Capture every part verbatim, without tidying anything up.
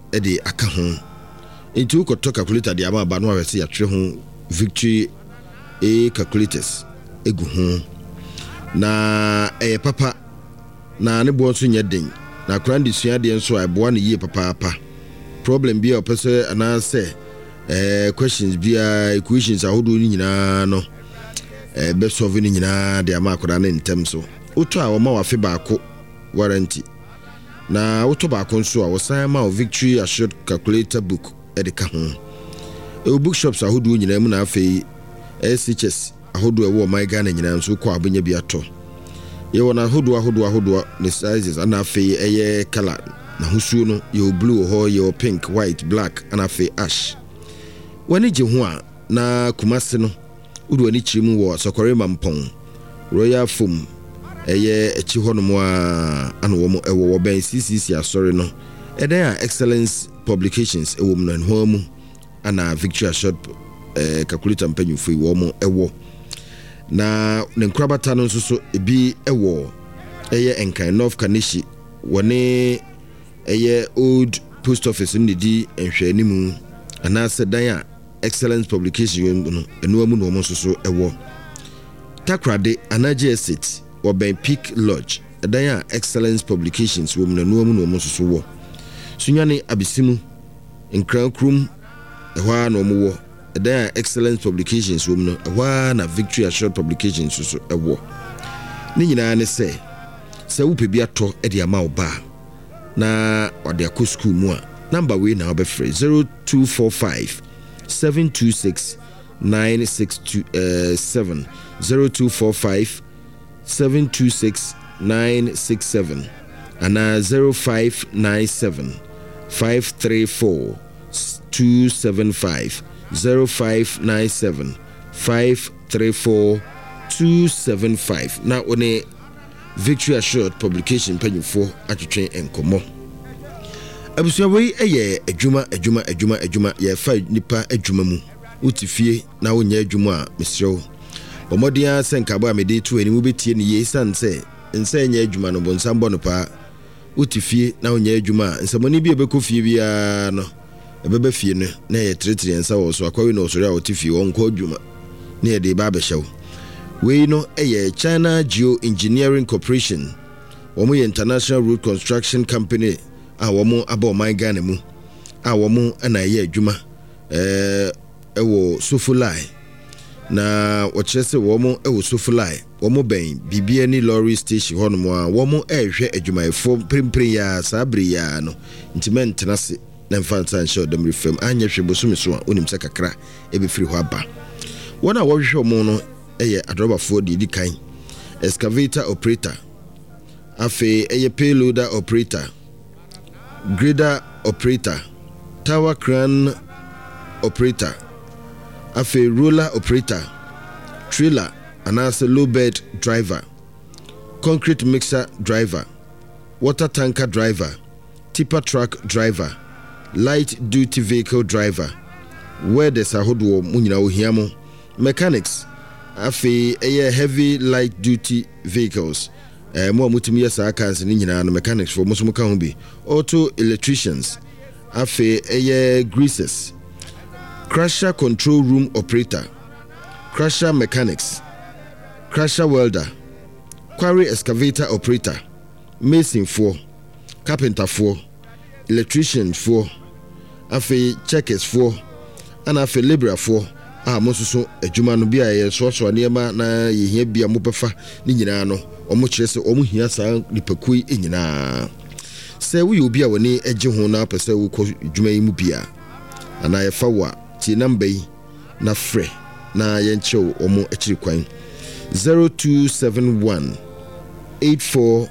e de aka ho into ko to calculator de ama ba no we se yatwe ho victory e calculators egu ho na e papa na ne bo so nya den na kran de sua de nso aiboa ne yie papa papa problem bi o pese ana se eh questions bia equations ahodo ni nyina no eh be solve ni nyina de ama akoda ne ntem so oto a wo ma wa fe baako warranty na oto baako nso a wo san ma victory assured calculator book e de ka ho e bookshops ahodo nyina mu na afi S H S ahodo e wo my Ghana nyina nso ko abanya bi ato ye wona ahodo ahodo ahodo ne sizes ana afi eye color na husuo no ye blue ho ye pink white black ana afi ash wani je ho a na kumase no udu ani chirimu wo sokore mampon royal foam eye echi ho no mo a ana wo mo ewo wo ben C C C asori no eden a excellence publications ewo mo no ho mu ana victory assured eh calculator mpanyufo wo mo ewo na ne nkrabata no nso so ebi ewo eye enkan North Kanishi wone eye old post office ni di enhwe animu ana se dan a excellence publication no enu amu no mo nso so ewo Takrade Anaje Estate wo ben Peak Lodge dan a excellence publications wo mu enu amu no mo nso so wo sunyane abisimu nkran ehwa no mo wo dan excellence publications wo mu no ehwa na victory assured publications so so ewo ni nyina ne se se wo pebi ato e de ama oba na wade akọ school mu a number we na obefre zero two four five seven two six nine six two seven zero two four five seven two six nine six seven and zero five nine seven five three four two seven five zero five nine seven five three four two seven five. Now on a victory assured publication page for atwetwen enkomo abusua we eye adwuma adwuma adwuma adwuma ye fa nipa adwuma mu utifie na wonya adwuma a mesrew omodia senka ba mede tu ani mu betie ne ye sanse nse nya adwuma no bonsambo no pa utifie na wonya adwuma nsamoni bi ebekofie bia no ebebe fie no na ye tretre nsa wo so akwawe no so ya utifie won ko adwuma na ye de ba behyew we no eye China Geo Engineering Corporation womo ye international road construction company a womo aba my Ghana mu a womo ana ye adwuma eh ewo Sofulai na wo kyerese womo ewo Sofulai womo ben bibia ni lorry station hono mo a womo ehwe adwumayefo primpri ya sabri ya no intimate nase na mfansa show dem refem anya hwe bosumi so a onim sakakra e be free ho aba wona wo hwe mo no eye adrobafo di dikan excavator operator afi eye payloader operator grader operator tower crane operator afi roller operator trailer anase low bed driver concrete mixer driver water tanker driver tipper truck driver light duty vehicle driver welders ahodo munyina ohiamo mechanics afi eye heavy light duty vehicles eh mo amutumi yesa cars ni nyina no mechanics for musumu ka ho bi auto electricians afi eye greasers crusher control room operator crusher mechanics crusher welder quarry excavator operator mason for carpenter for electrician for afi checkers for ana afi labourer for ah mososo adwuma no bia ye so so niema na yehia bia mopefa ni nyina no omo kyerese omo hia sa lipakui enyina se wo obi a woni agye ho na pese wo ko adwuma yi mu bia ana ye fa wa ti number yi na frɛ na ye nchew omo akiri kwan zero two seven one eight four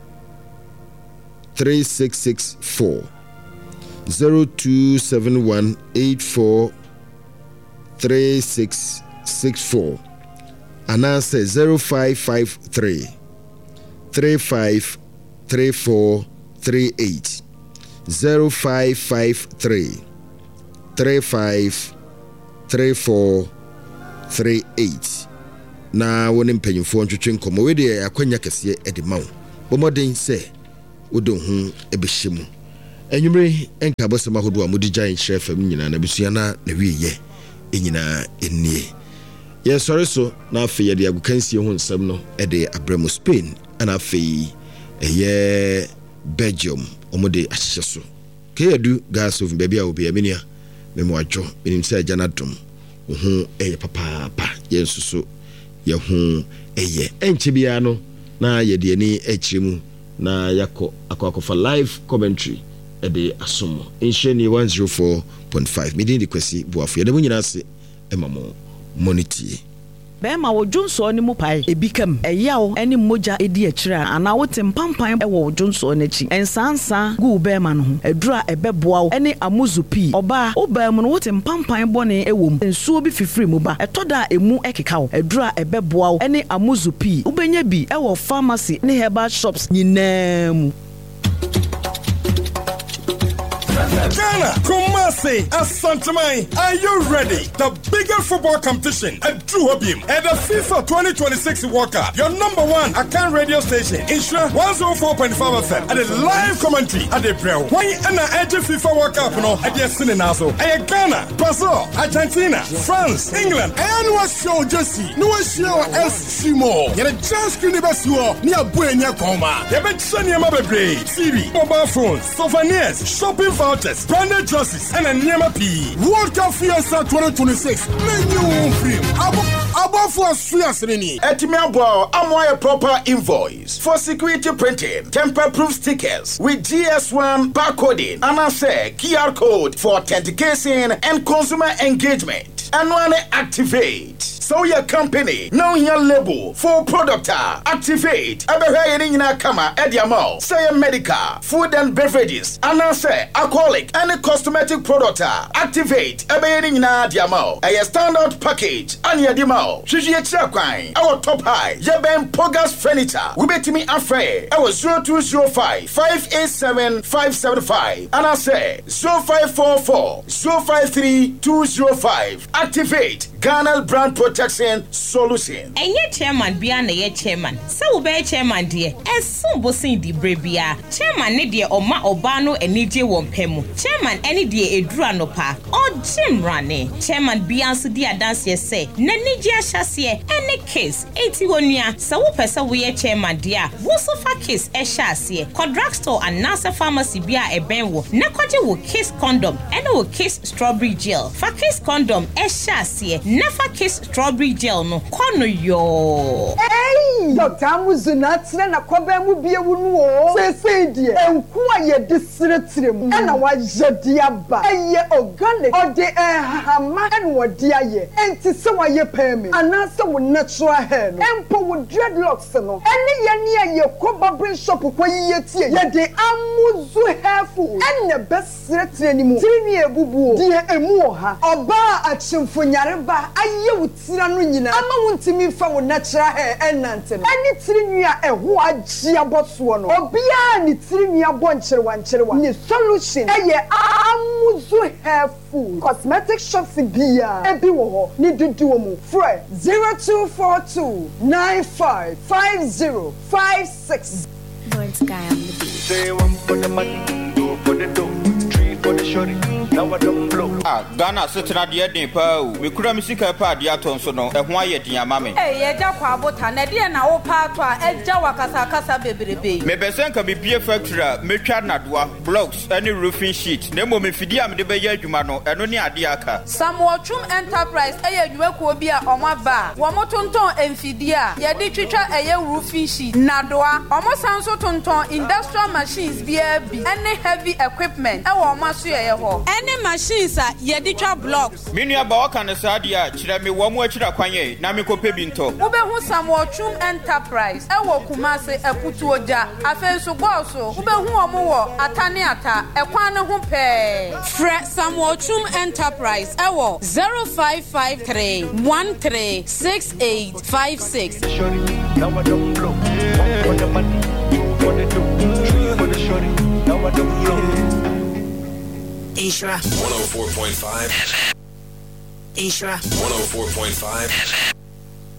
three six six four zero two seven one eight four three six six four and answer zero five five three three five three four three eight zero five five three three five three four three eight na woni mpanyimfo ntwetwe nkomo we de akwanya kese e de mawo bomoden se wodo hu ebehyimu Enyumre enka bosema hodo a mudi giant share fam nyina na bisua na na wiye enyina ennie. Ye sorry so na afi ye de agukansie ho nsam no e de abremo Spain ana afi eye Belgium omode ahye so. Keyedu gas of baby a obi amenia memo adwo enim se agya dum ho eye papa pa ye nsuso ye ho eye enche bia no na ye de ani echiremu na yako akwa for live commentary e de asomo insheni one oh four point five midin de kwesi buafo ye de munyina se emamo moniti Bema wo Junso ni mu pai ebikam eyawo eni moja edi akira ana wote mpampan e wo Junso n'achi ensansa gu bema no ho adura ebeboa eni amuzupi oba obam no wote mpampan bone ewom ensuo bi fifiri mu ba etoda emu ekeka wo adura ebeboa eni amuzupi ubenya bi e wo pharmacy ne herbal shops nyinam. Ghana, Kumasi, Asantamai, are you ready? The biggest football competition at Druhobim and the FIFA twenty twenty-six World Cup. Your number one Akan radio station, Insure one oh four point five F M, and a live commentary at the Brel. Why an edge FIFA World Cup no at the Sininazo? I Ghana, Brazil, Argentina, France, England, and was show Jesse, no show S. Simo. You're just universe near Buena Coma. You bet Sunny Mababre, T V, mobile phones, souvenirs, shopping vouchers, branded dresses, and a Niema P. World Cup Fiesta twenty twenty-six. Menu free. Above for Swiasini. Etimabo, I'm a proper invoice for security printing, temper-proof stickers with G S one barcoding, and I say Q R code for authentication and consumer engagement. And when I activate, so your company, now your label for product activate. Abehe in a kama ediamo. Say medical, food and beverages, and I say alcoholic and cosmetic product activate. Abehe in a diamo. A standard package and your demo. Shiji Chakwine, our top high. Yeben Pogas furniture. We bet me afraid. I was zero two zero five five eight seven five seven five. And I say zero five four four zero five three two zero five. Activate Ghana brand protection solution. And ye chairman biana ye chairman. So be chairman dear. And so bossing di brebia. Chairman ne dear oma obano and nije wompemu. Chairman any dear edra no pa. Or Jim Rane. Chairman biansu dia dance ye say. Nenija shasiye any case. eighty-one ya. So pesa we chairman dear. Wosofa case e shasiye. Ko drugstore and nasa pharmacy bia e benwo. Nekwaje wo case condom. And wo case strawberry gel. For case condom e shasiye. Never kiss strawberry gel no kono yo. Hey, Doctor Amuzuna tire na koba mu bie wunu o. Se se die enku aye disretirem. E na wa jedi aba. Eye organic ode ehama en wodi aye. Enti se wa ye peme. Ana se wo natural hair no. Empo wo dreadlocks no. Ene ye ne aye koba brain shop kwa ye tie. Ye de Amuzu hair food. Ene besretire ni mu. Tiri ni ebubu. Die emu oha. Oba achimfo nyareba aye wutira no nyina ama wuntimi fa wo natural hair enante no ani tiri nua eho agye aboso no obia ni tiri nua bonkyere wankere wa ni solution eye Amuzu hair food cosmetic shops bia ebi wo ho ni dudu mu fre zero two four two nine five five zero five six. Going guy on the beat. Say one for the money, two for the dough, three for the shorty. Now I don't blow. Ah, Ghana sitting at the end pa. We could have music pa dia tonso no. E ho aye dia mame. Eh, ye ja kwa abota na dia na wo pa to a e ja wakasa kasa beberebe. Me besen ka bibie factory me twa nadoa blocks any roofing sheet. Na mo me fidi am de be ya adwuma no. Eno ne ade aka. Samwotrum Enterprise e ya adwuma ko bi a omo ba. Wo mo tonton emfidi a ye de twitwa eye roofing sheet. Nadoa omo sanso tonton industrial machines bi a bi. Any heavy equipment e wo ma so ye ho. Any machines a ye de twa blocks. Minua ba waka na sadia kire me wo mo akira kwanye na me kope bi nto. Wo be hu Samwotrum Enterprise e wo Kumase Eputu Oja afenso boso. Wo be hu omo wo atane ata e kwan ne ho pe. Fre Samwotrum Enterprise e wo zero five five three one three six eight five six. Now I don't blow. One for the money, two for the dough, three for the shorty. Now I don't blow. Ishra one oh four point five Ishra one oh four point five